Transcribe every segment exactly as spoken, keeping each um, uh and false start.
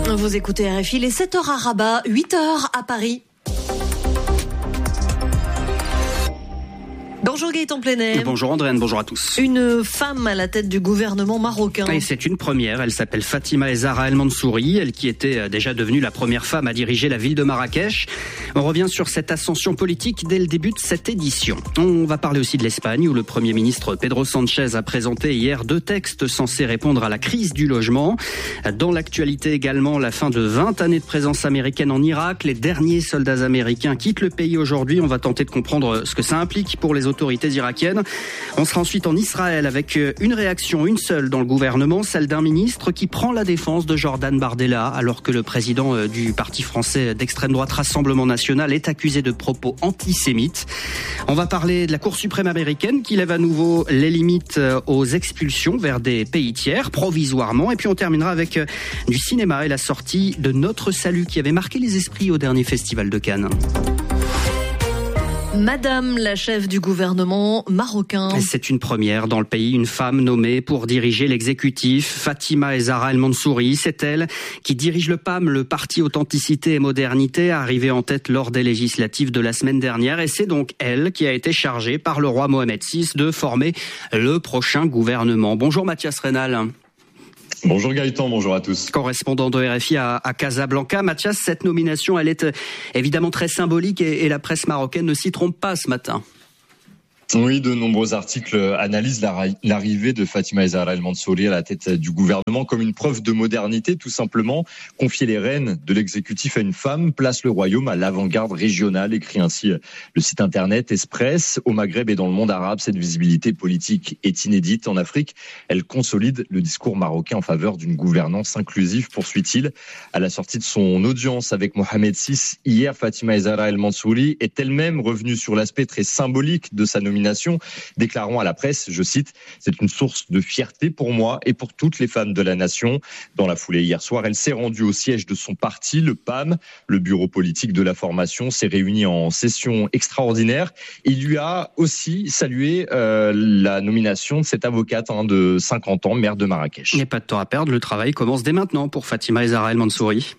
Vous écoutez R F I, les sept heures à Rabat, huit heures à Paris. Bonjour Gaëtan Plenay. Bonjour Andréane, bonjour à tous. Une femme à la tête du gouvernement marocain. Et c'est une première, elle s'appelle Fatima Zahra El Mansouri, elle qui était déjà devenue la première femme à diriger la ville de Marrakech. On revient sur cette ascension politique dès le début de cette édition. On va parler aussi de l'Espagne où le Premier ministre Pedro Sánchez a présenté hier deux textes censés répondre à la crise du logement. Dans l'actualité également, la fin de vingt années de présence américaine en Irak. Les derniers soldats américains quittent le pays aujourd'hui. On va tenter de comprendre ce que ça implique pour les autorités irakiennes. On sera ensuite en Israël avec une réaction, une seule dans le gouvernement, celle d'un ministre qui prend la défense de Jordan Bardella alors que le président du parti français d'extrême droite Rassemblement National est accusé de propos antisémites. On va parler de la Cour suprême américaine qui lève à nouveau les limites aux expulsions vers des pays tiers, provisoirement. Et puis on terminera avec du cinéma et la sortie de Notre Salut qui avait marqué les esprits au dernier festival de Cannes. Madame la chef du gouvernement marocain. C'est une première dans le pays, une femme nommée pour diriger l'exécutif. Fatima Zahra El Mansouri, c'est elle qui dirige le P A M, le Parti Authenticité et Modernité, arrivé en tête lors des législatives de la semaine dernière. Et c'est donc elle qui a été chargée par le roi Mohamed six de former le prochain gouvernement. Bonjour Mathias Reynal. Bonjour Gaëtan, bonjour à tous. Correspondant de R F I à, à Casablanca. Mathias, cette nomination, elle est évidemment très symbolique et, et la presse marocaine ne s'y trompe pas ce matin. Oui, de nombreux articles analysent l'arrivée de Fatima Zahra El Mansouri à la tête du gouvernement comme une preuve de modernité, tout simplement. Confier les rênes de l'exécutif à une femme place le royaume à l'avant-garde régionale, écrit ainsi le site internet Express. Au Maghreb et dans le monde arabe, cette visibilité politique est inédite. En Afrique, elle consolide le discours marocain en faveur d'une gouvernance inclusive, poursuit-il. À la sortie de son audience avec Mohamed six, hier, Fatima Zahra El Mansouri est elle-même revenue sur l'aspect très symbolique de sa nomination, déclarant à la presse, je cite, « C'est une source de fierté pour moi et pour toutes les femmes de la nation ». Dans la foulée, hier soir, elle s'est rendue au siège de son parti, le P A M. Le bureau politique de la formation s'est réuni en session extraordinaire. Il lui a aussi salué euh, la nomination de cette avocate hein, de cinquante ans, maire de Marrakech. Il n'y a pas de temps à perdre, le travail commence dès maintenant pour Fatima Zahra El Mansouri.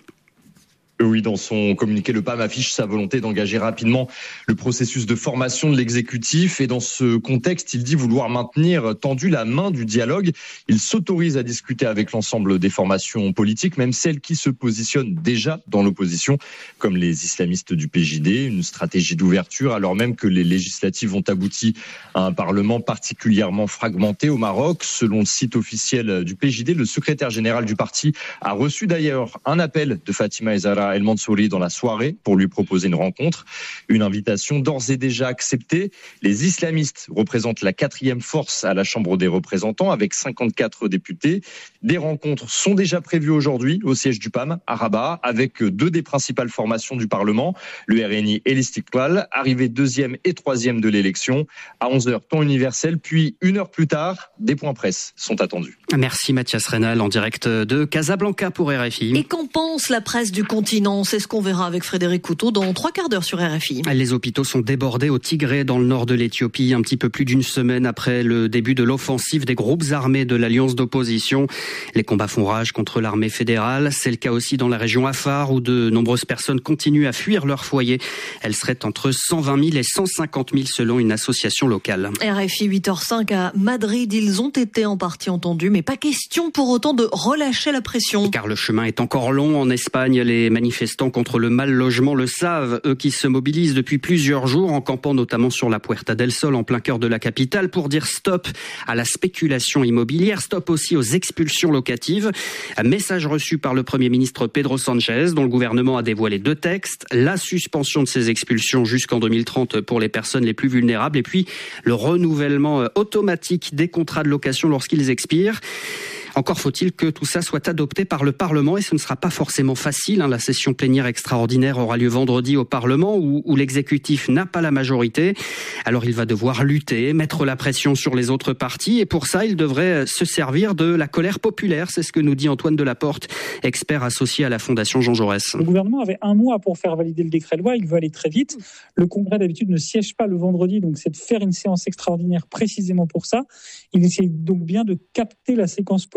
Oui, dans son communiqué, le P A M affiche sa volonté d'engager rapidement le processus de formation de l'exécutif. Et dans ce contexte, il dit vouloir maintenir tendue la main du dialogue. Il s'autorise à discuter avec l'ensemble des formations politiques, même celles qui se positionnent déjà dans l'opposition, comme les islamistes du P J D. Une stratégie d'ouverture, alors même que les législatives ont abouti à un parlement particulièrement fragmenté au Maroc. Selon le site officiel du P J D, le secrétaire général du parti a reçu d'ailleurs un appel de Fatima Zahra El Mansouri dans la soirée pour lui proposer une rencontre. Une invitation d'ores et déjà acceptée. Les islamistes représentent la quatrième force à la Chambre des représentants avec cinquante-quatre députés. Des rencontres sont déjà prévues aujourd'hui au siège du P A M à Rabat avec deux des principales formations du Parlement, le R N I et l'Istiqlal, arrivés deuxième et troisième de l'élection. À onze heures, temps universel, puis une heure plus tard, des points presse sont attendus. Merci Mathias Reynal en direct de Casablanca pour R F I. Et qu'en pense la presse du continent ? C'est ce qu'on verra avec Frédéric Couteau dans trois quarts d'heure sur R F I. Les hôpitaux sont débordés au Tigré dans le nord de l'Éthiopie, un petit peu plus d'une semaine après le début de l'offensive des groupes armés de l'alliance d'opposition. Les combats font rage contre l'armée fédérale. C'est le cas aussi dans la région Afar où de nombreuses personnes continuent à fuir leur foyer. Elles seraient entre cent vingt mille et cent cinquante mille selon une association locale. R F I huit heures cinq à Madrid, ils ont été en partie entendus, mais pas question pour autant de relâcher la pression. Car le chemin est encore long en Espagne. Les manifestants contre le mal logement le savent, eux qui se mobilisent depuis plusieurs jours en campant notamment sur la Puerta del Sol en plein cœur de la capitale pour dire stop à la spéculation immobilière, stop aussi aux expulsions locatives. Un message reçu par le Premier ministre Pedro Sánchez dont le gouvernement a dévoilé deux textes, la suspension de ces expulsions jusqu'en deux mille trente pour les personnes les plus vulnérables et puis le renouvellement automatique des contrats de location lorsqu'ils expirent. Encore faut-il que tout ça soit adopté par le Parlement et ce ne sera pas forcément facile. Hein. La session plénière extraordinaire aura lieu vendredi au Parlement où, où l'exécutif n'a pas la majorité. Alors il va devoir lutter, mettre la pression sur les autres partis et pour ça il devrait se servir de la colère populaire. C'est ce que nous dit Antoine Delaporte, expert associé à la Fondation Jean Jaurès. Le gouvernement avait un mois pour faire valider le décret de loi, il veut aller très vite. Le Congrès d'habitude ne siège pas le vendredi, donc c'est de faire une séance extraordinaire précisément pour ça. Il essaie donc bien de capter la séquence politique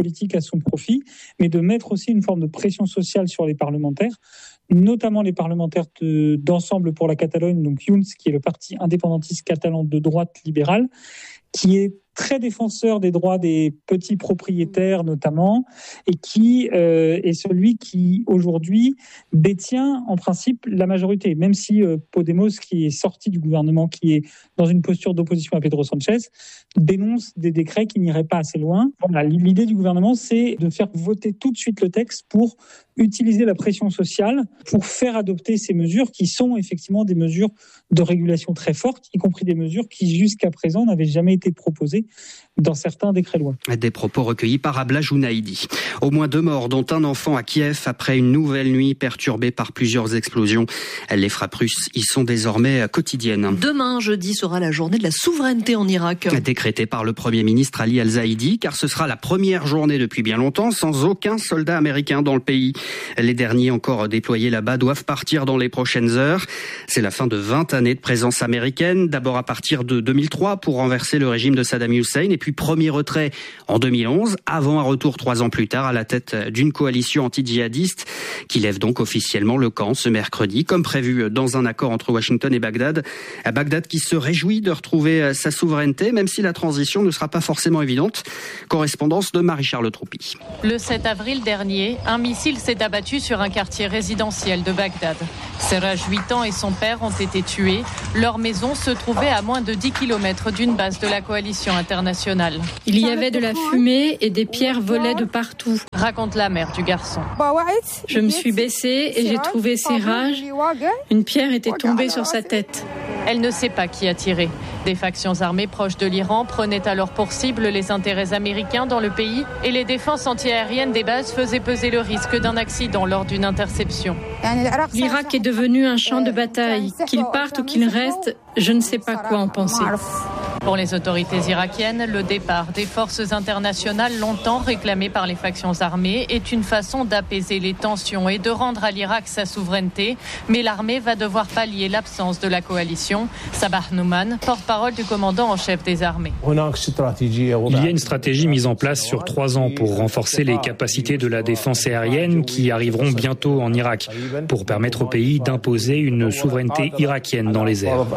politique à son profit, mais de mettre aussi une forme de pression sociale sur les parlementaires, notamment les parlementaires de, d'Ensemble pour la Catalogne, donc Junts, qui est le parti indépendantiste catalan de droite libérale, qui est très défenseur des droits des petits propriétaires notamment, et qui euh, est celui qui aujourd'hui détient en principe la majorité, même si euh, Podemos, qui est sorti du gouvernement, qui est dans une posture d'opposition à Pedro Sanchez, dénonce des décrets qui n'iraient pas assez loin. Voilà, l'idée du gouvernement, c'est de faire voter tout de suite le texte pour utiliser la pression sociale pour faire adopter ces mesures qui sont effectivement des mesures de régulation très fortes, y compris des mesures qui jusqu'à présent n'avaient jamais été proposées dans certains décrets-lois. Des propos recueillis par Abla Jounaïdi. Au moins deux morts, dont un enfant à Kiev après une nouvelle nuit perturbée par plusieurs explosions. Les frappes russes y sont désormais quotidiennes. Demain, jeudi, sera la journée de la souveraineté en Irak. Décrétée par le Premier ministre Ali Al-Zaidi, car ce sera la première journée depuis bien longtemps sans aucun soldat américain dans le pays. Les derniers encore déployés là-bas doivent partir dans les prochaines heures. C'est la fin de vingt années de présence américaine, d'abord à partir de deux mille trois pour renverser le régime de Saddam Hussein, et puis premier retrait en deux mille onze, avant un retour trois ans plus tard à la tête d'une coalition anti-djihadiste qui lève donc officiellement le camp ce mercredi, comme prévu dans un accord entre Washington et Bagdad. Bagdad qui se réjouit de retrouver sa souveraineté, même si la transition ne sera pas forcément évidente. Correspondance de Marie-Charles Troupy. Le sept avril dernier, un missile s'est abattu sur un quartier résidentiel de Bagdad. Seraj, huit ans, et son père ont été tués. Leur maison se trouvait à moins de dix kilomètres d'une base de la coalition internationale. Il y avait de la fumée et des pierres volaient de partout. Raconte la mère du garçon. Je me suis baissée et j'ai trouvé Seraj. Une pierre était tombée sur sa tête. Elle ne sait pas qui a tiré. Des factions armées proches de l'Iran prenaient alors pour cible les intérêts américains dans le pays et les défenses antiaériennes des bases faisaient peser le risque d'un accident lors d'une interception. L'Irak est devenu un champ de bataille. Qu'il parte ou qu'il reste, je ne sais pas quoi en penser. Pour les autorités irakiennes, le départ des forces internationales longtemps réclamées par les factions armées est une façon d'apaiser les tensions et de rendre à l'Irak sa souveraineté. Mais l'armée va devoir pallier l'absence de la coalition. Sabah Nouman, porte-parole du commandant en chef des armées. Il y a une stratégie mise en place sur trois ans pour renforcer les capacités de la défense aérienne qui arriveront bientôt en Irak, pour permettre au pays d'imposer une souveraineté irakienne dans les airs.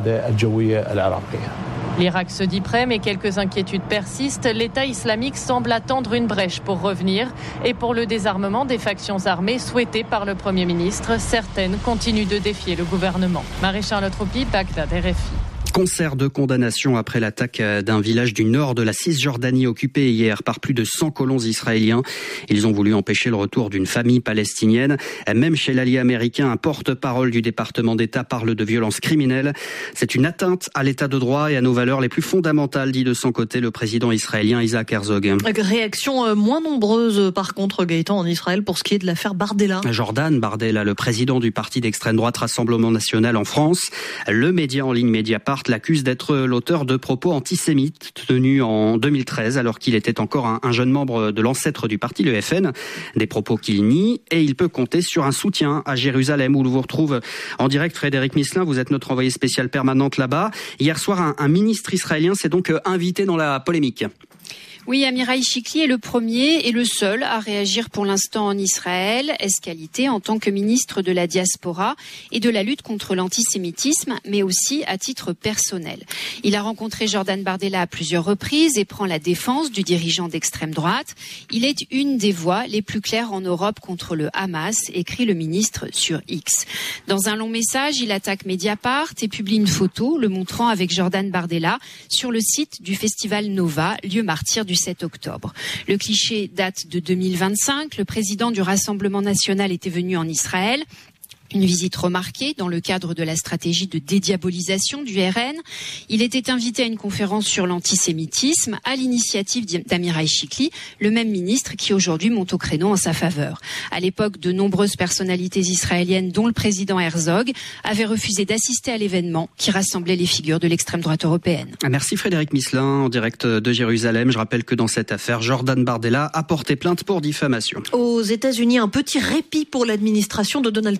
L'Irak se dit prêt, mais quelques inquiétudes persistent. L'État islamique semble attendre une brèche pour revenir. Et pour le désarmement des factions armées souhaitées par le Premier ministre, certaines continuent de défier le gouvernement. Marie-Charles Troupy, Bagdad, R F I. Concert de condamnation après l'attaque d'un village du nord de la Cisjordanie occupé hier par plus de cent colons israéliens. Ils ont voulu empêcher le retour d'une famille palestinienne. Même chez l'allié américain, un porte-parole du département d'État parle de violences criminelles. C'est une atteinte à l'état de droit et à nos valeurs les plus fondamentales, dit de son côté le président israélien Isaac Herzog. Réaction moins nombreuse par contre, Gaëtan, en Israël pour ce qui est de l'affaire Bardella. Jordan Bardella, le président du parti d'extrême droite Rassemblement National en France. Le média en ligne Mediapart l'accuse d'être l'auteur de propos antisémites tenus en deux mille treize alors qu'il était encore un, un jeune membre de l'ancêtre du parti, le F N. Des propos qu'il nie et il peut compter sur un soutien à Jérusalem où l'on vous retrouve en direct. Frédéric Misselin, vous êtes notre envoyé spécial permanente là-bas. Hier soir, un, un ministre israélien s'est donc invité dans la polémique. Oui, Amirai Chikli est le premier et le seul à réagir pour l'instant en Israël, escalité en tant que ministre de la diaspora et de la lutte contre l'antisémitisme, mais aussi à titre personnel. Il a rencontré Jordan Bardella à plusieurs reprises et prend la défense du dirigeant d'extrême droite. Il est une des voix les plus claires en Europe contre le Hamas, écrit le ministre sur X. Dans un long message, il attaque Mediapart et publie une photo le montrant avec Jordan Bardella sur le site du festival Nova, lieu martyr du sept octobre. Le cliché date de deux mille vingt-cinq. Le président du Rassemblement national était venu en Israël. Une visite remarquée dans le cadre de la stratégie de dédiabolisation du R N. Il était invité à une conférence sur l'antisémitisme à l'initiative d'Amirai Chikli, le même ministre qui aujourd'hui monte au créneau en sa faveur. À l'époque, de nombreuses personnalités israéliennes, dont le président Herzog, avaient refusé d'assister à l'événement qui rassemblait les figures de l'extrême droite européenne. Merci Frédéric Misselin, en direct de Jérusalem. Je rappelle que dans cette affaire, Jordan Bardella a porté plainte pour diffamation. Aux États-Unis, un petit répit pour l'administration de Donald Trump.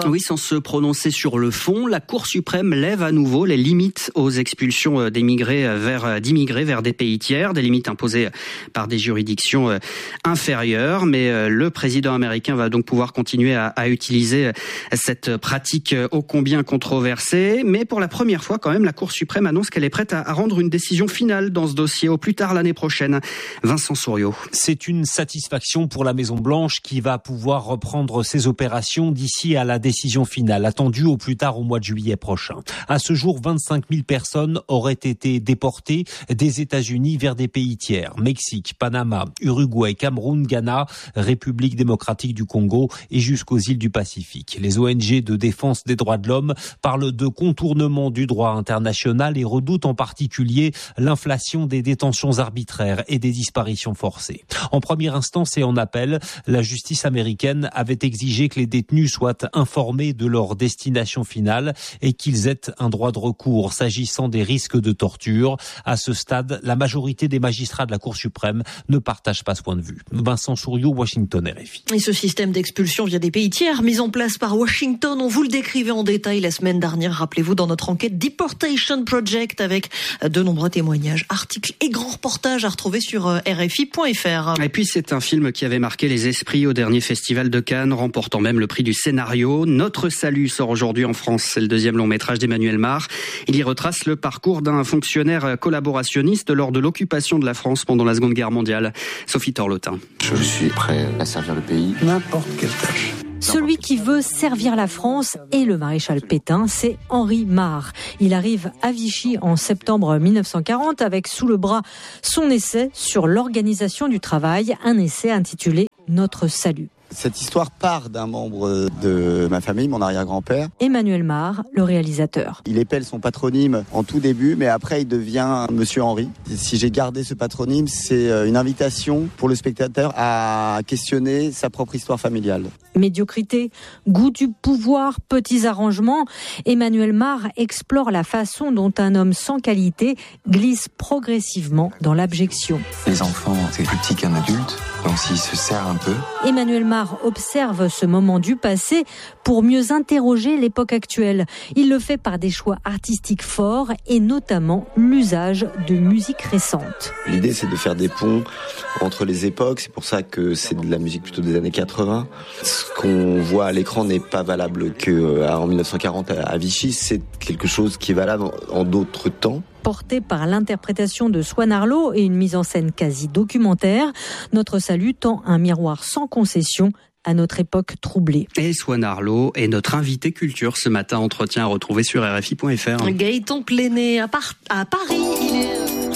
Oui, sans se prononcer sur le fond, la Cour suprême lève à nouveau les limites aux expulsions d'immigrés vers, d'immigrés vers des pays tiers, des limites imposées par des juridictions inférieures. Mais le président américain va donc pouvoir continuer à, à utiliser cette pratique ô combien controversée. Mais pour la première fois, quand même, la Cour suprême annonce qu'elle est prête à, à rendre une décision finale dans ce dossier au plus tard l'année prochaine. Vincent Souriau. C'est une satisfaction pour la Maison-Blanche qui va pouvoir reprendre ses opérations d'ici à la décision finale, attendue au plus tard au mois de juillet prochain. À ce jour, vingt-cinq mille personnes auraient été déportées des États-Unis vers des pays tiers. Mexique, Panama, Uruguay, Cameroun, Ghana, République démocratique du Congo et jusqu'aux îles du Pacifique. Les O N G de défense des droits de l'homme parlent de contournement du droit international et redoutent en particulier l'inflation des détentions arbitraires et des disparitions forcées. En première instance et en appel, la justice américaine avait exigé que les détenus soient informés de leur destination finale et qu'ils aient un droit de recours s'agissant des risques de torture. À ce stade, la majorité des magistrats de la Cour suprême ne partagent pas ce point de vue. Vincent Souriau, Washington, R F I. Et ce système d'expulsion via des pays tiers, mis en place par Washington, on vous le décrivait en détail la semaine dernière, rappelez-vous, dans notre enquête Deportation Project, avec de nombreux témoignages, articles et grands reportages à retrouver sur R F I point F R. Et puis c'est un film qui avait marqué les esprits au dernier festival de Cannes, remportant même le prix du scénario. Notre salut sort aujourd'hui en France, c'est le deuxième long métrage d'Emmanuel Mar. Il y retrace le parcours d'un fonctionnaire collaborationniste lors de l'occupation de la France pendant la Seconde Guerre mondiale. Sophie Torlotin. Je suis prêt à servir le pays. N'importe quelle tâche. Celui qui veut servir la France et le maréchal Pétain, c'est Henri Mar. Il arrive à Vichy en septembre mille neuf cent quarante avec sous le bras son essai sur l'organisation du travail, un essai intitulé « Notre salut ». Cette histoire part d'un membre de ma famille, mon arrière-grand-père. Emmanuel Mar, le réalisateur. Il épelle son patronyme en tout début, mais après il devient Monsieur Henri. Si j'ai gardé ce patronyme, c'est une invitation pour le spectateur à questionner sa propre histoire familiale. Médiocrité, goût du pouvoir, petits arrangements, Emmanuel Mar explore la façon dont un homme sans qualité glisse progressivement dans l'abjection. Les enfants, c'est plus petit qu'un adulte, donc s'il se sert un peu... Emmanuel Mar observe ce moment du passé pour mieux interroger l'époque actuelle. Il le fait par des choix artistiques forts et notamment l'usage de musique récente. L'idée, c'est de faire des ponts entre les époques. C'est pour ça que c'est de la musique plutôt des années quatre-vingts. Ce qu'on voit à l'écran n'est pas valable qu'en mille neuf cent quarante à Vichy. C'est quelque chose qui est valable en d'autres temps. Porté par l'interprétation de Swan Arlo et une mise en scène quasi documentaire, Notre salut tend un miroir sans concession à notre époque troublée. Et Swan Arlo est notre invité culture ce matin, entretien à retrouver sur R F I point F R. Gaëtan Pléné à, Par- à Paris, il est...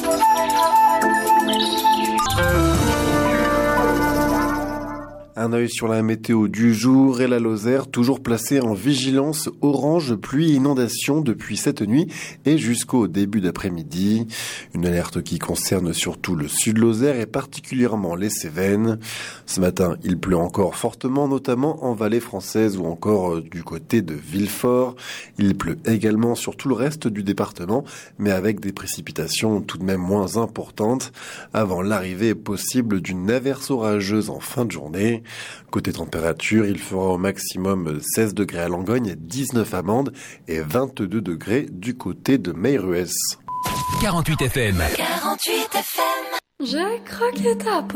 Un œil sur la météo du jour et la Lozère, toujours placée en vigilance orange pluie et inondation depuis cette nuit et jusqu'au début d'après-midi. Une alerte qui concerne surtout le sud Lozère et particulièrement les Cévennes. Ce matin, il pleut encore fortement, notamment en vallée française ou encore du côté de Villefort. Il pleut également sur tout le reste du département, mais avec des précipitations tout de même moins importantes, avant l'arrivée possible d'une averse orageuse en fin de journée. Côté température, il fera au maximum seize degrés à Langogne, dix-neuf à Mende et vingt-deux degrés du côté de Meyrues. quarante-huit F M. quarante-huit F M. J'ai croqué ta peau.